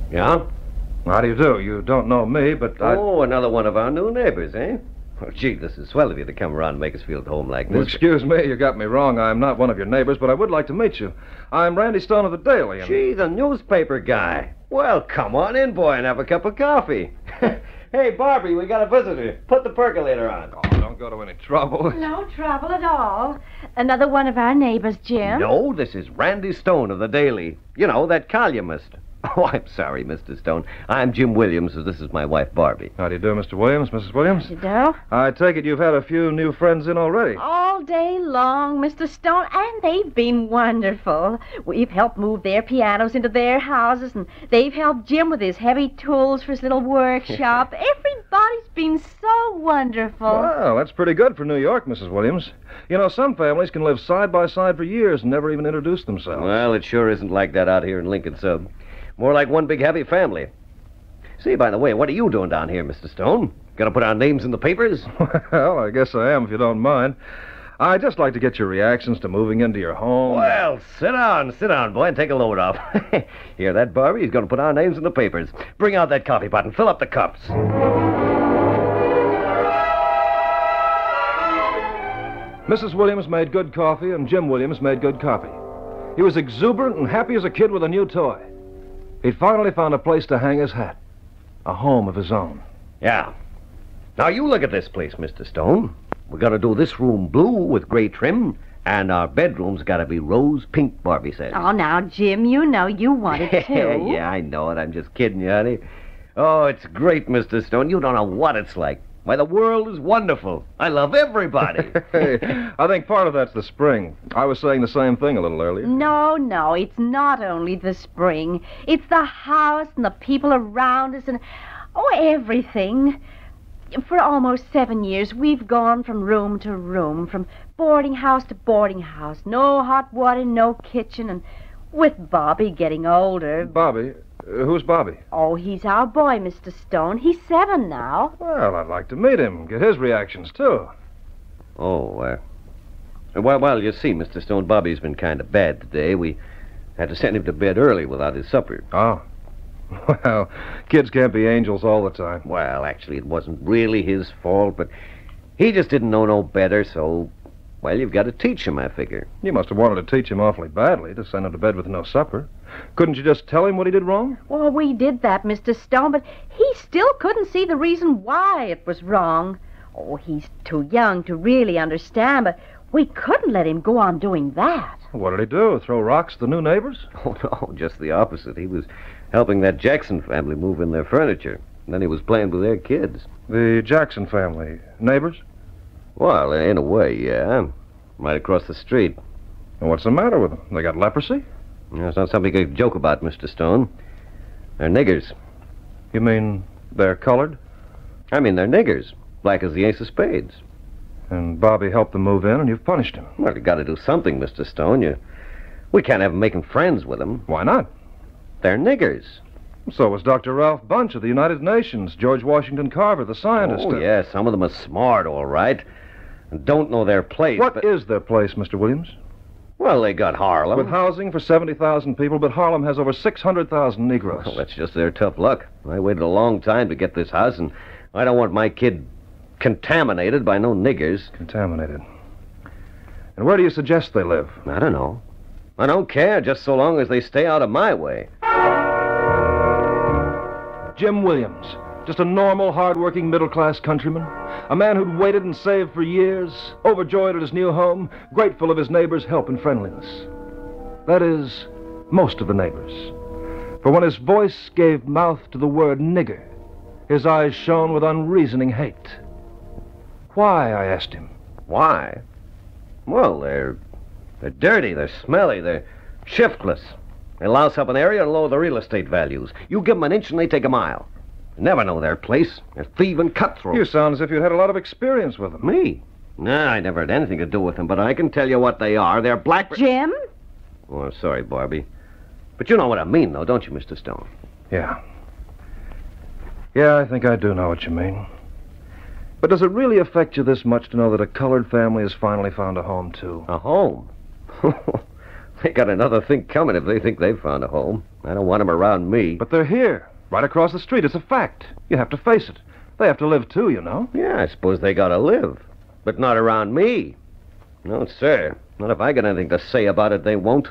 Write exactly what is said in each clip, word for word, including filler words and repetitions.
Yeah? How do you do? You don't know me, but I... Oh, another one of our new neighbors, eh? Oh, gee, this is swell of you to come around and make us feel at home like this. Well, excuse me, you got me wrong. I'm not one of your neighbors, but I would like to meet you. I'm Randy Stone of the Daily. And... Gee, the newspaper guy. Well, come on in, boy, and have a cup of coffee. Hey, Barbie, we got a visitor. Put the percolator on. Oh, don't go to any trouble. No trouble at all. Another one of our neighbors, Jim. No, this is Randy Stone of the Daily. You know, that columnist. Oh, I'm sorry, Mister Stone. I'm Jim Williams, and this is my wife, Barbie. How do you do, Mister Williams, Missus Williams? You do? I take it you've had a few new friends in already. All day long, Mister Stone, and they've been wonderful. We've helped move their pianos into their houses, and they've helped Jim with his heavy tools for his little workshop. Everybody's been so wonderful. Well, that's pretty good for New York, Missus Williams. You know, some families can live side by side for years and never even introduce themselves. Well, it sure isn't like that out here in Lincoln Sub. More like one big happy family. Say, by the way, what are you doing down here, Mister Stone? Gonna put our names in the papers? Well, I guess I am, if you don't mind. I'd just like to get your reactions to moving into your home. Well, sit down, sit down, boy, and take a load off. Hear that, Barbie? He's gonna put our names in the papers. Bring out that coffee pot and fill up the cups. Missus Williams made good coffee, and Jim Williams made good copy. He was exuberant and happy as a kid with a new toy. He'd finally found a place to hang his hat. A home of his own. Yeah. Now, you look at this place, Mister Stone. We're gonna do this room blue with gray trim, and our bedroom's gotta be rose pink, Barbie says. Oh, now, Jim, you know you wanted to. Yeah, I know it. I'm just kidding you, honey. Oh, it's great, Mister Stone. You don't know what it's like. Why, the world is wonderful. I love everybody. Hey, I think part of that's the spring. I was saying the same thing a little earlier. No, no, it's not only the spring. It's the house and the people around us and, oh, everything. For almost seven years, we've gone from room to room, from boarding house to boarding house. No hot water, no kitchen, and with Bobby getting older... Bobby? Uh, who's Bobby? Oh, he's our boy, Mister Stone. He's seven now. Well, I'd like to meet him, get his reactions, too. Oh, uh... Well, well, you see, Mister Stone, Bobby's been kind of bad today. We had to send him to bed early without his supper. Oh. Well, kids can't be angels all the time. Well, actually, it wasn't really his fault, but he just didn't know no better, so... Well, you've got to teach him, I figure. You must have wanted to teach him awfully badly to send him to bed with no supper. Couldn't you just tell him what he did wrong? Well, we did that, Mister Stone, but he still couldn't see the reason why it was wrong. Oh, he's too young to really understand, but we couldn't let him go on doing that. What did he do? Throw rocks at the new neighbors? Oh, no, just the opposite. He was helping that Jackson family move in their furniture. And then he was playing with their kids. The Jackson family. Neighbors? Well, in a way, yeah. Right across the street. And what's the matter with them? They got leprosy? It's not something you can joke about, Mister Stone. They're niggers. You mean they're colored? I mean, they're niggers. Black as the ace of spades. And Bobby helped them move in, and you've punished him. Well, you got to do something, Mister Stone. You, we can't have them making friends with them. Why not? They're niggers. So was Doctor Ralph Bunch of the United Nations, George Washington Carver, the scientist. Oh, yeah, some of them are smart, all right, and don't know their place. What but... is their place, Mister Williams? Well, they got Harlem. With housing for seventy thousand people, but Harlem has over six hundred thousand Negroes. Well, that's just their tough luck. I waited a long time to get this house, and I don't want my kid contaminated by no niggers. Contaminated. And where do you suggest they live? I don't know. I don't care, just so long as they stay out of my way. Jim Williams, just a normal, hard-working, middle-class countryman. A man who'd waited and saved for years, overjoyed at his new home, grateful of his neighbors' help and friendliness. That is, most of the neighbors. For when his voice gave mouth to the word nigger, his eyes shone with unreasoning hate. Why, I asked him. Why? Well, they're... they're dirty, they're smelly, they're shiftless. They louse up an area and lower the real estate values. You give them an inch and they take a mile. You never know their place. They're thieving cutthroats. You sound as if you'd had a lot of experience with them. Me? Nah, I never had anything to do with them, but I can tell you what they are. They're black... Jim? Oh, sorry, Barbie. But you know what I mean, though, don't you, Mister Stone? Yeah. Yeah, I think I do know what you mean. But does it really affect you this much to know that a colored family has finally found a home, too? A home? They got another thing coming if they think they've found a home. I don't want them around me. But they're here, right across the street. It's a fact. You have to face it. They have to live, too, you know. Yeah, I suppose they gotta live. But not around me. No, sir. Not if I got anything to say about it, they won't.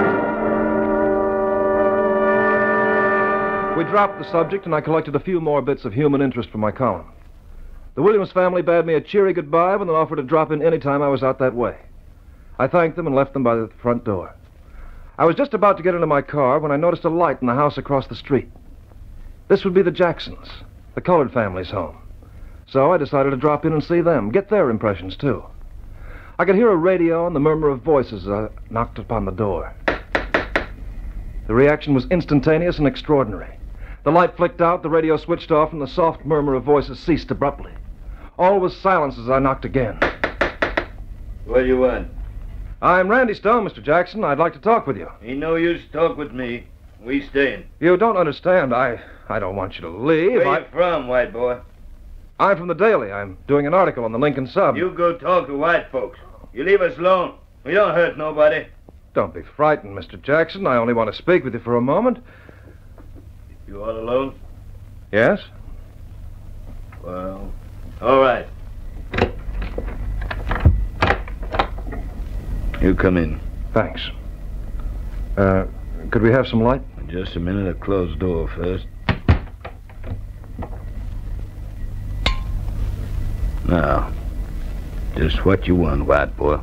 We dropped the subject, and I collected a few more bits of human interest for my column. The Williams family bade me a cheery goodbye and then offered to drop in any time I was out that way. I thanked them and left them by the front door. I was just about to get into my car when I noticed a light in the house across the street. This would be the Jacksons, the colored family's home. So I decided to drop in and see them, get their impressions, too. I could hear a radio and the murmur of voices as I knocked upon the door. The reaction was instantaneous and extraordinary. The light flicked out, the radio switched off, and the soft murmur of voices ceased abruptly. All was silence as I knocked again. What do you want? I'm Randy Stone, Mister Jackson. I'd like to talk with you. Ain't no use to talk with me. We staying. You don't understand. I I don't want you to leave. Where I... you from, white boy? I'm from the Daily. I'm doing an article on the Lincoln Sub. You go talk to white folks. You leave us alone. We don't hurt nobody. Don't be frightened, Mister Jackson. I only want to speak with you for a moment. You all alone? Yes? Well, all right. You come in. Thanks. Uh, could we have some light? Just a minute. A closed door first. Now, just what you want, white boy.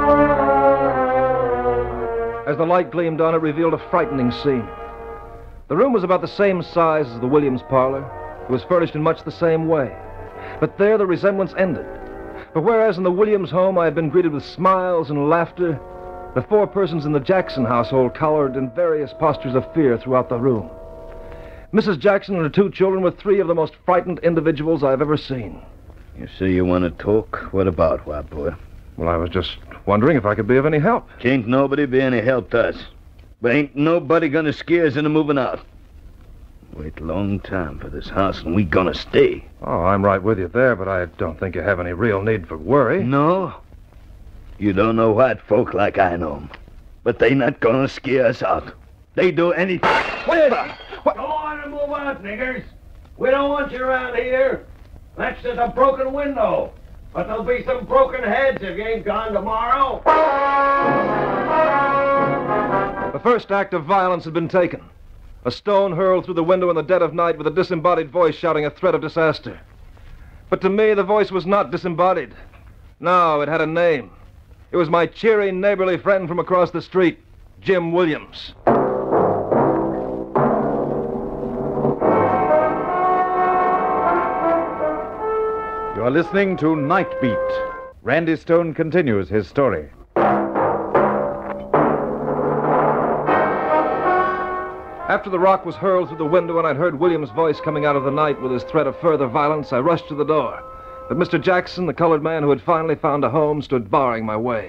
As the light gleamed on, it revealed a frightening scene. The room was about the same size as the Williams parlor. It was furnished in much the same way. But there the resemblance ended. For whereas in the Williams home I had been greeted with smiles and laughter, the four persons in the Jackson household cowered in various postures of fear throughout the room. Missus Jackson and her two children were three of the most frightened individuals I've ever seen. You say you want to talk? What about, white boy? Well, I was just wondering if I could be of any help. Can't nobody be any help to us. But ain't nobody gonna scare us into moving out. Wait a long time for this house, and we gonna stay. Oh, I'm right with you there, but I don't think you have any real need for worry. No? You don't know white folk like I know 'em. But they not gonna scare us out. They do anything. What the? What? Go on and move out, niggers. We don't want you around here. That's just a broken window. But there'll be some broken heads if you ain't gone tomorrow. The first act of violence had been taken. A stone hurled through the window in the dead of night with a disembodied voice shouting a threat of disaster. But to me, the voice was not disembodied. No, it had a name. It was my cheery, neighborly friend from across the street, Jim Williams. You're listening to Night Beat. Randy Stone continues his story. After the rock was hurled through the window and I'd heard Williams' voice coming out of the night with his threat of further violence, I rushed to the door. But Mister Jackson, the colored man who had finally found a home, stood barring my way.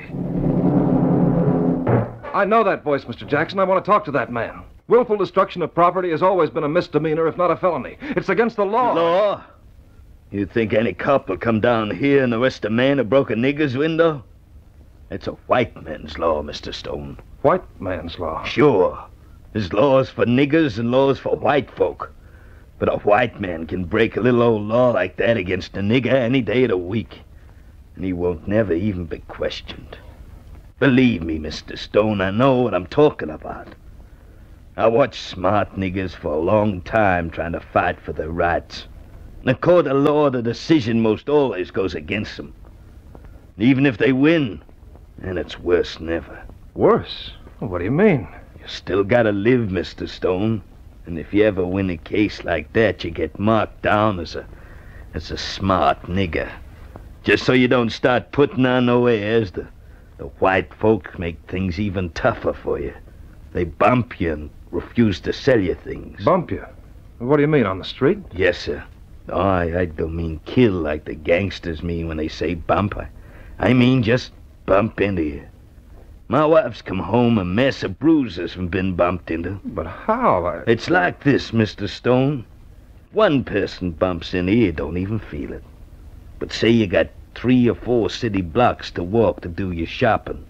I know that voice, Mister Jackson. I want to talk to that man. Willful destruction of property has always been a misdemeanor, if not a felony. It's against the law. Law? You think any cop will come down here and arrest a man who broke a nigger's window? It's a white man's law, Mister Stone. White man's law? Sure. There's laws for niggers and laws for white folk. But a white man can break a little old law like that against a nigger any day of the week. And he won't never even be questioned. Believe me, Mister Stone, I know what I'm talking about. I watched smart niggers for a long time trying to fight for their rights. In a court of law, the decision most always goes against them. Even if they win, then it's worse than ever. Worse? What do you mean? You still gotta live, Mister Stone. And if you ever win a case like that, you get marked down as a as a smart nigger. Just so you don't start putting on no airs, the, the white folk make things even tougher for you. They bump you and refuse to sell you things. Bump you? What do you mean, on the street? Yes, sir. Oh, I, I don't mean kill like the gangsters mean when they say bump. I, I mean just bump into you. My wife's come home a mess of bruises from being bumped into. But how? I... It's like this, Mister Stone. One person bumps into you, don't even feel it. But say you got three or four city blocks to walk to do your shopping.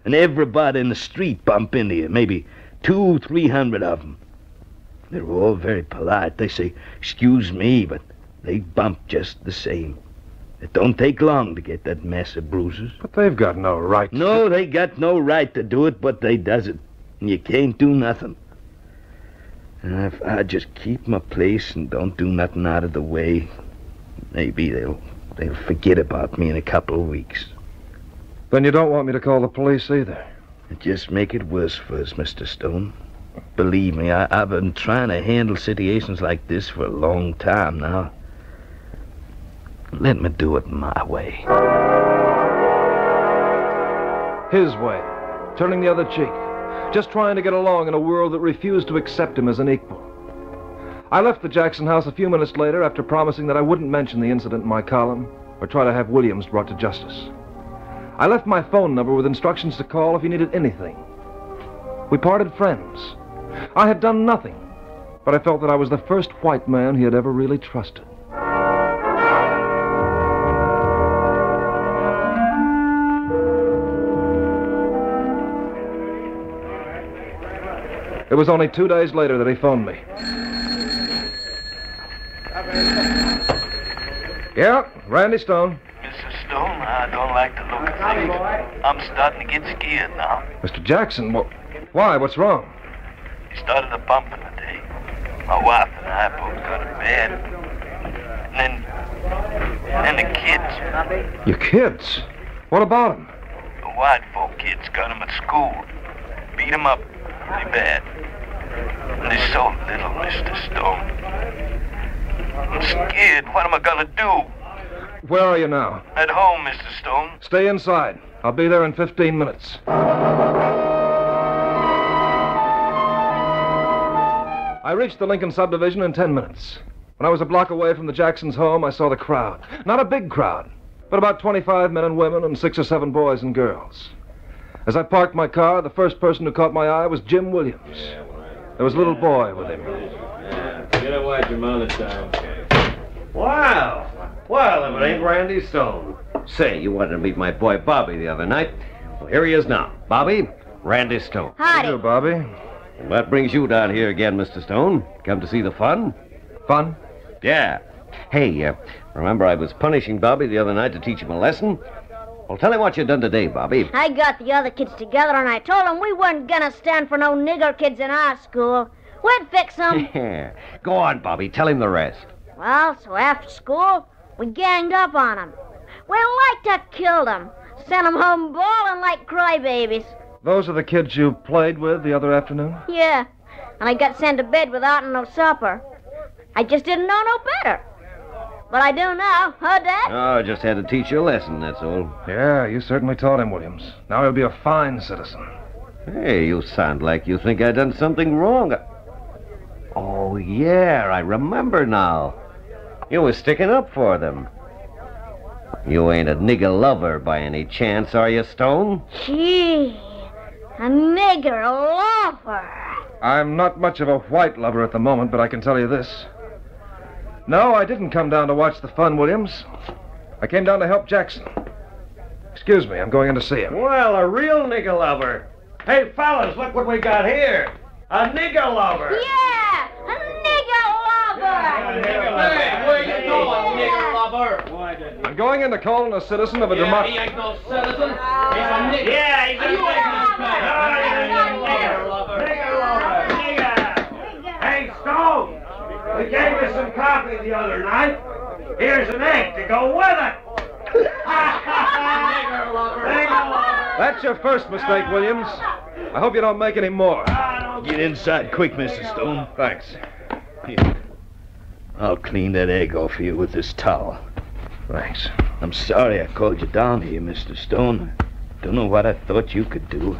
And everybody in the street bump into you, maybe two, three hundred of them. They're all very polite. They say, excuse me, but they bump just the same. It don't take long to get that mess of bruises. But they've got no right to... No, they got no right to do it, but they does it. And you can't do nothing. And if I just keep my place and don't do nothing out of the way, maybe they'll they'll forget about me in a couple of weeks. Then you don't want me to call the police either. It just make it worse for us, Mister Stone. Believe me, I, I've been trying to handle situations like this for a long time now. Let me do it my way. His way. Turning the other cheek. Just trying to get along in a world that refused to accept him as an equal. I left the Jackson house a few minutes later after promising that I wouldn't mention the incident in my column or try to have Williams brought to justice. I left my phone number with instructions to call if he needed anything. We parted friends. I had done nothing, but I felt that I was the first white man he had ever really trusted. It was only two days later that he phoned me. Yeah, Randy Stone. Mister Stone, I don't like the look of things. I'm starting to get scared now. Mister Jackson, wh- why? What's wrong? He started a bumping today. My wife and I both got to bed. And then, and the kids. Your kids? What about them? The white folk kids got them at school. Beat them up pretty bad. And they're so little, Mister Stone. I'm scared. What am I gonna do? Where are you now? At home, Mister Stone. Stay inside. I'll be there in fifteen minutes. I reached the Lincoln subdivision in ten minutes. When I was a block away from the Jacksons' home, I saw the crowd. Not a big crowd, but about twenty-five men and women and six or seven boys and girls. As I parked my car, the first person who caught my eye was Jim Williams. There was a little boy with him. Get away, your mother down. Wow. Well, if it ain't Randy Stone. Say, you wanted to meet my boy Bobby the other night. Well, here he is now. Bobby, Randy Stone. How do you, Bobby? And what brings you down here again, Mister Stone? Come to see the fun? Fun? Yeah. Hey, uh, remember I was punishing Bobby the other night to teach him a lesson? Well, tell him what you done today, Bobby. I got the other kids together and I told them we weren't gonna stand for no nigger kids in our school. We'd fix them. Go on, Bobby. Tell him the rest. Well, so after school, we ganged up on them. We like to kill them. Sent them home bawling like crybabies. Those are the kids you played with the other afternoon? Yeah, and I got sent to bed without no supper. I just didn't know no better. But I do now, huh, Dad? Oh, I just had to teach you a lesson, that's all. Yeah, you certainly taught him, Williams. Now he'll be a fine citizen. Hey, you sound like you think I done something wrong. Oh, yeah, I remember now. You was sticking up for them. You ain't a nigger lover by any chance, are you, Stone? Gee, a nigger lover. I'm not much of a white lover at the moment, but I can tell you this. No, I didn't come down to watch the fun, Williams. I came down to help Jackson. Excuse me, I'm going in to see him. Well, a real nigger lover. Hey, fellas, look what we got here. A nigger lover. Yeah, a nigger lover. Hey, where you going, nigger lover? I'm going in to call on a citizen of a democracy. ain't no citizen. He's a nigger. Yeah, he's a nigger. Nigger lover. Nigger lover. Nigger. Hey, Stone. We gave you some coffee the other night. Here's an egg to go with it. Nigger lover. Nigger lover. That's your first mistake, Williams. I hope you don't make any more. Get inside quick, Mister Stone. Thanks. Here. I'll clean that egg off you with this towel. Thanks. I'm sorry I called you down here, Mister Stone. Don't know what I thought you could do.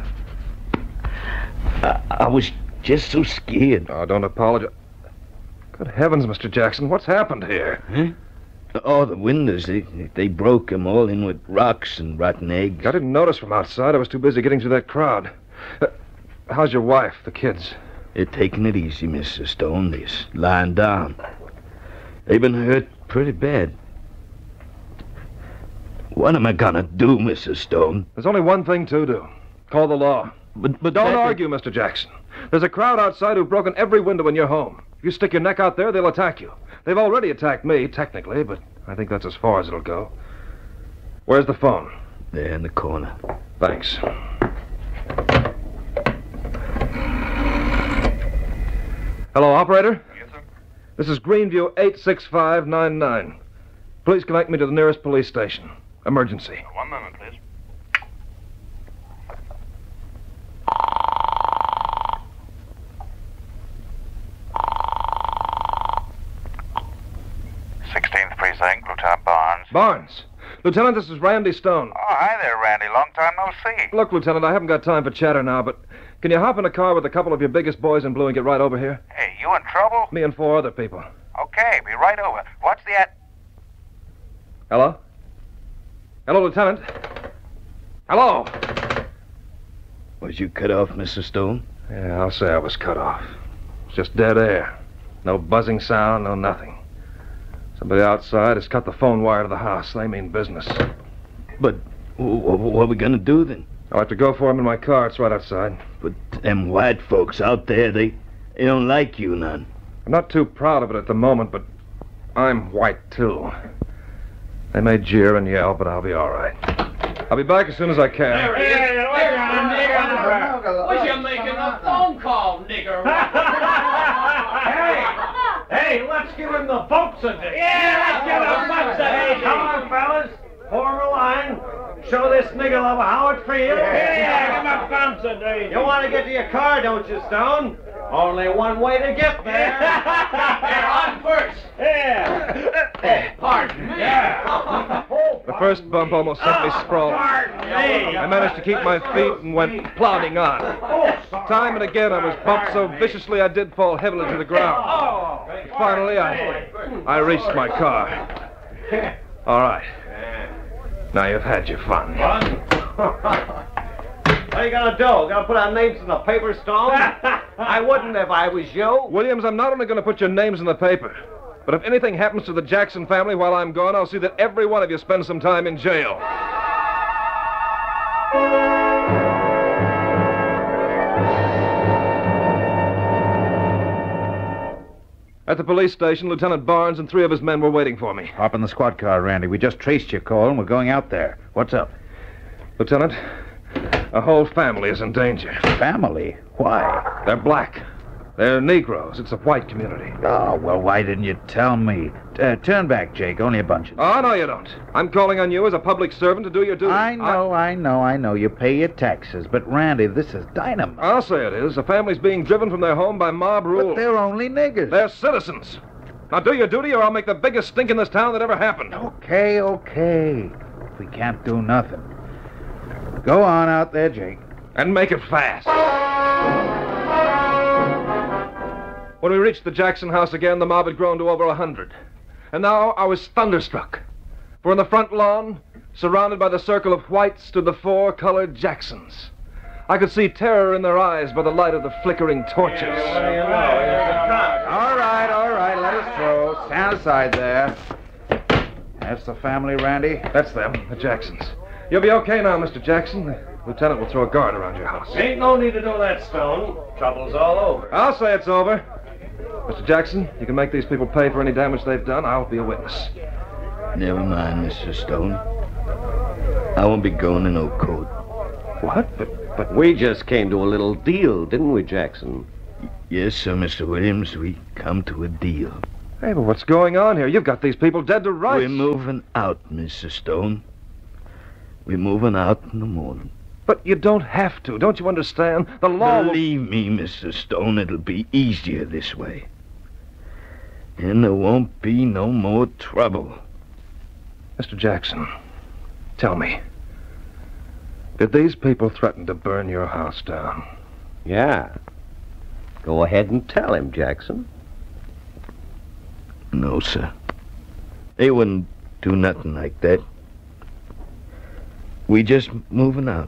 I, I was just so scared. Oh, don't apologize. Good heavens, Mister Jackson, what's happened here? Huh? Oh, the windows, they, they broke them all in with rocks and rotten eggs. I didn't notice from outside. I was too busy getting through that crowd. Uh, how's your wife, the kids? They're taking it easy, Mister Stone. They're just lying down. They've been hurt pretty bad. What am I gonna do, Mister Stone? There's only one thing to do. Call the law. But, but Don't that- argue, Mister Jackson. There's a crowd outside who've broken every window in your home. If you stick your neck out there, they'll attack you. They've already attacked me, technically, but I think that's as far as it'll go. Where's the phone? There in the corner. Thanks. Hello, operator? Yes, sir. This is Greenview eight six five nine nine. Please connect me to the nearest police station. Emergency. One moment, please. sixteenth Precinct, Lieutenant Barnes. Barnes. Lieutenant, this is Randy Stone. Oh, hi there, Randy. Long time no see. Look, Lieutenant, I haven't got time for chatter now, but can you hop in a car with a couple of your biggest boys in blue and get right over here? Hey, you in trouble? Me and four other people. Okay, be right over. What's the at... Hello? Hello, Lieutenant? Hello? Was you cut off, Mister Stone? Yeah, I'll say I was cut off. It's just dead air. No buzzing sound, no nothing. Somebody outside has cut the phone wire to the house. They mean business. But w- w- what are we gonna do then? I'll have to go for him in my car. It's right outside. But them white folks out there, they, they don't like you none. I'm not too proud of it at the moment, but I'm white, too. They may jeer and yell, but I'll be all right. I'll be back as soon as I can. What you making a phone call, nigger? Hey! Hey, let's give him the bumps a day. Yeah, let's give him bumps a day. Come on, fellas. Form a line. Show this nigger lover how it feels. Yeah, give him bumps a day. You want to get to your car, don't you, Stone? Only one way to get there. Here, on first. Yeah. Oh, pardon me. Yeah. The first bump almost sent me sprawling. Pardon me. I managed to keep my feet and went plodding on. Time and again I was bumped so viciously I did fall heavily to the ground. Finally, I, I reached my car. All right. Now you've had your fun. What are you gonna do? Gonna put our names in the paper, Stone? I wouldn't if I was you. Williams, I'm not only going to put your names in the paper, but if anything happens to the Jackson family while I'm gone, I'll see that every one of you spends some time in jail. At the police station, Lieutenant Barnes and three of his men were waiting for me. Hop in the squad car, Randy. We just traced your call and we're going out there. What's up? Lieutenant, a whole family is in danger. Family? Why? They're black. They're Negroes. It's a white community. Oh, well, why didn't you tell me? Uh, turn back, Jake. Only a bunch of... Oh, no, you don't. I'm calling on you as a public servant to do your duty. I know, I know, I know. You pay your taxes. But, Randy, this is dynamite. I'll say it is. A family's being driven from their home by mob rule. But they're only niggers. They're citizens. Now do your duty or I'll make the biggest stink in this town that ever happened. Okay, okay. We can't do nothing. Go on out there, Jake. And make it fast. When we reached the Jackson house again, the mob had grown to over a hundred. And now I was thunderstruck. For in the front lawn, surrounded by the circle of whites, stood the four colored Jacksons. I could see terror in their eyes by the light of the flickering torches. All right, all right, let us through. Stand aside there. That's the family, Randy? That's them, the Jacksons. You'll be okay now, Mister Jackson. The lieutenant will throw a guard around your house. Ain't no need to do that, Stone. Trouble's all over. I'll say it's over. Mister Jackson, you can make these people pay for any damage they've done. I'll be a witness. Never mind, Mister Stone. I won't be going in no court. What? But, but we just came to a little deal, didn't we, Jackson? Yes, sir, Mister Williams. We come to a deal. Hey, but what's going on here? You've got these people dead to rights. We're moving out, Mister Stone. We're moving out in the morning. But you don't have to. Don't you understand? The law will... Believe me, Mister Stone, it'll be easier this way. And there won't be no more trouble. Mister Jackson, tell me. Did these people threaten to burn your house down? Yeah. Go ahead and tell him, Jackson. No, sir. They wouldn't do nothing like that. We just moving out.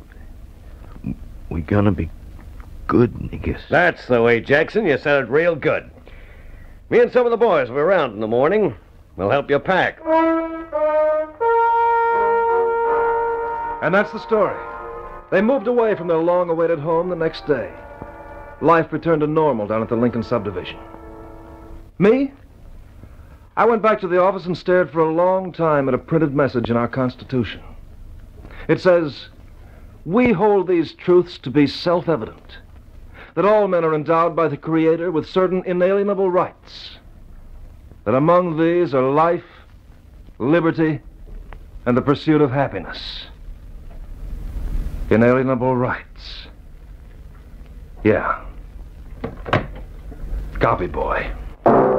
We gonna be good niggas. That's the way, Jackson. You said it real good. Me and some of the boys will be around in the morning. We'll help you pack. And that's the story. They moved away from their long-awaited home the next day. Life returned to normal down at the Lincoln subdivision. Me? I went back to the office and stared for a long time at a printed message in our Constitution. It says, "We hold these truths to be self-evident, that all men are endowed by the Creator with certain inalienable rights, that among these are life, liberty, and the pursuit of happiness." Inalienable rights. Yeah. Copy, boy.